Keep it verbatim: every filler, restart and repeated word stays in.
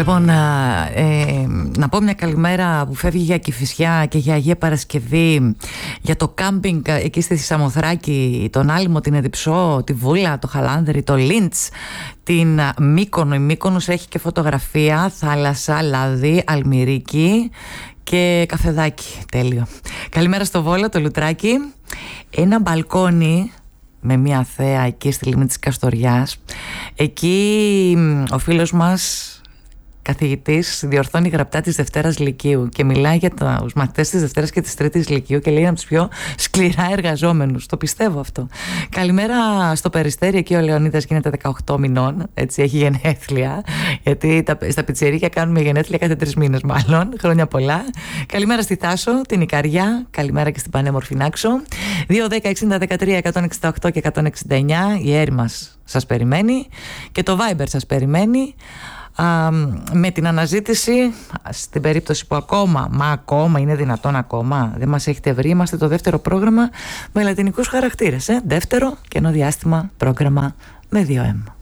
Λοιπόν, ε, να πω μια καλημέρα που φεύγει για Κηφισιά και για Αγία Παρασκευή, για το κάμπινγκ εκεί στη Σαμοθράκη, τον Άλυμο, την Εδιψό, τη Βούλα, το Χαλάνδρη, το Λίντς, την Μύκονο. Η Μύκονος έχει και φωτογραφία, θάλασσα, λάδι, αλμυρίκι και καφεδάκι. Τέλειο. Καλημέρα στο Βόλο, το Λουτράκι. Ένα μπαλκόνι με μια θέα εκεί στη λίμνη της Καστοριάς. Εκεί ο φίλος μας καθηγητής διορθώνει γραπτά της Δευτέρας Λυκείου και μιλάει για τους μαθητές της Δευτέρας και της Τρίτης Λυκείου και λέει είναι από τους πιο σκληρά εργαζόμενους. Το πιστεύω αυτό. Καλημέρα στο Περιστέρι, εκεί ο Λεωνίδας γίνεται δεκαοκτώ μηνών, έτσι έχει γενέθλια, γιατί τα, στα πιτσιρίκια κάνουμε γενέθλια κάθε τρεις μήνες μάλλον. Χρόνια πολλά. Καλημέρα στη Θάσο, την Ικαριά, καλημέρα και στην Πανέμορφη Νάξο. δύο δέκα εξήντα δεκατρία εκατόν εξήντα οκτώ και εκατόν εξήντα εννιά, η Έρη μας σας περιμένει και το Viber σας περιμένει. Α, με την αναζήτηση, στην περίπτωση που ακόμα, μα ακόμα είναι δυνατόν ακόμα, δεν μας έχετε βρει, είμαστε το δεύτερο πρόγραμμα με λατινικούς χαρακτήρες, ε? Δεύτερο καινό διάστημα πρόγραμμα με δύο εμ.